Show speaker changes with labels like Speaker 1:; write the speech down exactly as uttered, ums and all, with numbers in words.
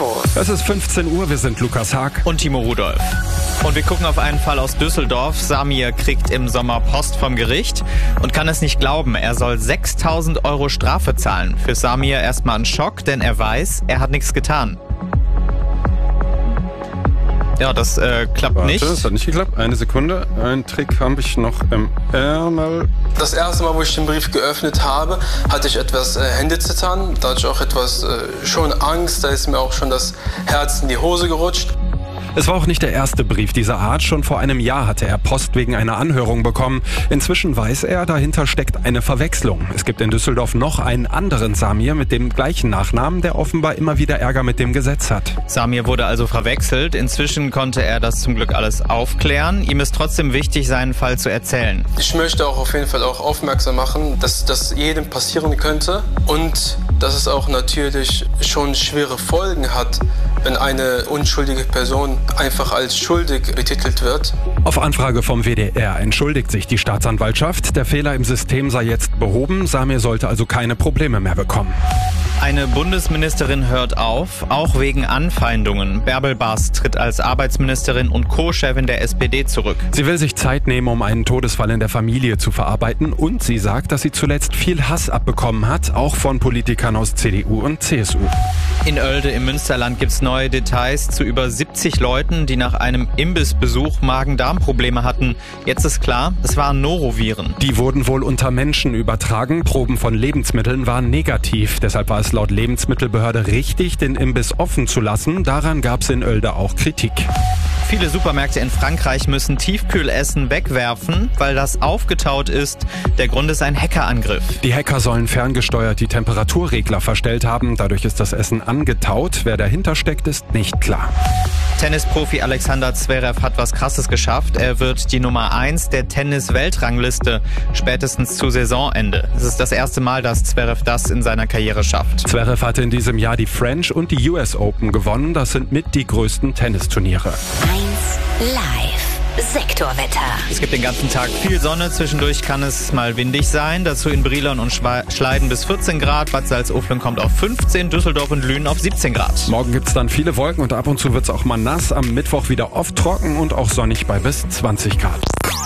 Speaker 1: Infos.
Speaker 2: Es ist fünfzehn Uhr, wir sind Lukas Haag
Speaker 3: und Timo Rudolph. Und wir gucken auf einen Fall aus Düsseldorf. Samir kriegt im Sommer Post vom Gericht und kann es nicht glauben. Er soll sechstausend Euro Strafe zahlen. Für Samir erstmal ein Schock, denn er weiß, er hat nichts getan. Ja, das äh, klappt
Speaker 2: Warte,
Speaker 3: nicht.
Speaker 2: Das hat nicht geklappt. Eine Sekunde. Einen Trick habe ich noch im Ärmel.
Speaker 4: Das erste Mal, wo ich den Brief geöffnet habe, hatte ich etwas äh, Händezittern. Da hatte ich auch etwas äh, schon Angst. Da ist mir auch schon das Herz in die Hose gerutscht.
Speaker 2: Es war auch nicht der erste Brief dieser Art. Schon vor einem Jahr hatte er Post wegen einer Anhörung bekommen. Inzwischen weiß er, dahinter steckt eine Verwechslung. Es gibt in Düsseldorf noch einen anderen Samir mit dem gleichen Nachnamen, der offenbar immer wieder Ärger mit dem Gesetz hat.
Speaker 3: Samir wurde also verwechselt. Inzwischen konnte er das zum Glück alles aufklären. Ihm ist trotzdem wichtig, seinen Fall zu erzählen.
Speaker 4: Ich möchte auch auf jeden Fall auch aufmerksam machen, dass das jedem passieren könnte und dass es auch natürlich schon schwere Folgen hat, wenn eine unschuldige Person einfach als schuldig betitelt wird.
Speaker 2: Auf Anfrage vom W D R entschuldigt sich die Staatsanwaltschaft. Der Fehler im System sei jetzt behoben. Samir sollte also keine Probleme mehr bekommen.
Speaker 3: Eine Bundesministerin hört auf, auch wegen Anfeindungen. Bärbel Bas tritt als Arbeitsministerin und Co-Chefin der S P D zurück.
Speaker 2: Sie will sich Zeit nehmen, um einen Todesfall in der Familie zu verarbeiten, und sie sagt, dass sie zuletzt viel Hass abbekommen hat, auch von Politikern aus C D U und C S U.
Speaker 3: In Oelde im Münsterland gibt es neue Details zu über siebzig Leuten, die nach einem Imbissbesuch Magen-Darm-Probleme hatten. Jetzt ist klar, es waren Noroviren.
Speaker 2: Die wurden wohl unter Menschen übertragen. Proben von Lebensmitteln waren negativ. Deshalb war es laut Lebensmittelbehörde richtig, den Imbiss offen zu lassen. Daran gab es in Oelde auch Kritik.
Speaker 3: Viele Supermärkte in Frankreich müssen Tiefkühlessen wegwerfen, weil das aufgetaut ist. Der Grund ist ein Hackerangriff.
Speaker 2: Die Hacker sollen ferngesteuert die Temperaturregler verstellt haben. Dadurch ist das Essen angetaut. Wer dahinter steckt, ist nicht klar.
Speaker 3: Tennisprofi Alexander Zverev hat was Krasses geschafft. Er wird die Nummer eins der Tennis-Weltrangliste, spätestens zu Saisonende. Es ist das erste Mal, dass Zverev das in seiner Karriere schafft.
Speaker 2: Zverev hatte in diesem Jahr die French und die U S Open gewonnen. Das sind mit die größten Tennisturniere.
Speaker 1: eins Live. Sektorwetter.
Speaker 3: Es gibt den ganzen Tag viel Sonne, zwischendurch kann es mal windig sein. Dazu in Brilon und Schleiden bis vierzehn Grad, Bad Salzuflen kommt auf fünfzehn, Düsseldorf und Lünen auf siebzehn Grad.
Speaker 2: Morgen gibt es dann viele Wolken und ab und zu wird es auch mal nass. Am Mittwoch wieder oft trocken und auch sonnig bei bis zwanzig Grad.